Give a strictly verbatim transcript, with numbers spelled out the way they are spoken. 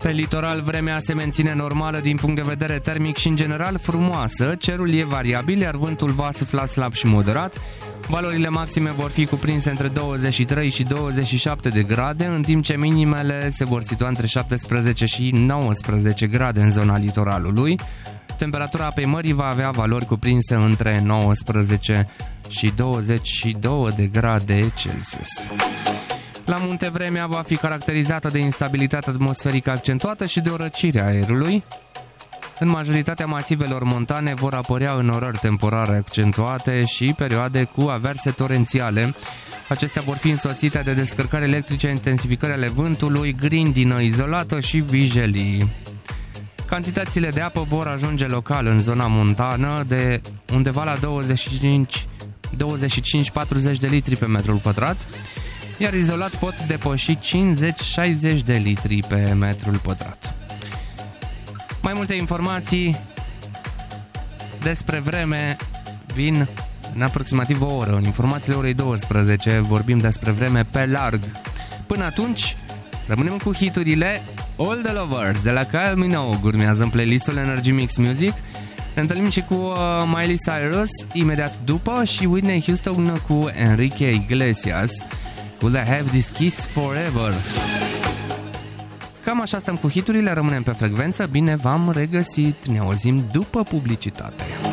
Pe litoral vremea se menține normală din punct de vedere termic și în general frumoasă, cerul e variabil, iar vântul va sufla slab și moderat. Valorile maxime vor fi cuprinse între douăzeci și trei și douăzeci și șapte de grade, în timp ce minimele se vor situa între șaptesprezece și nouăsprezece grade în zona litoralului. Temperatura apei mării va avea valori cuprinse între nouăsprezece și douăzeci și două de grade Celsius. La munte vremea va fi caracterizată de instabilitate atmosferică accentuată și de o răcire a aerului. În majoritatea masivelor montane vor apărea înorări temporare accentuate și perioade cu averse torențiale. Acestea vor fi însoțite de descărcări electrice, intensificări ale vântului, grindină izolată și vijelii. Cantitățile de apă vor ajunge local în zona montană de undeva la douăzeci și cinci patruzeci de litri pe metrul pătrat, iar izolat pot depăși cincizeci șaizeci de litri pe metrul pătrat. Mai multe informații despre vreme vin în aproximativ o oră. În informațiile orei douăsprezece vorbim despre vreme pe larg. Până atunci, rămânem cu hiturile All the Lovers de la Kylie Minogue. Urmează în playlistul Energy Mix Music. Ne întâlnim și cu uh, Miley Cyrus imediat după și Whitney Houston cu Enrique Iglesias. Will I have this kiss forever? Cam așa stăm cu hiturile, rămânem pe frecvență. Bine v-am regăsit, ne auzim după publicitate.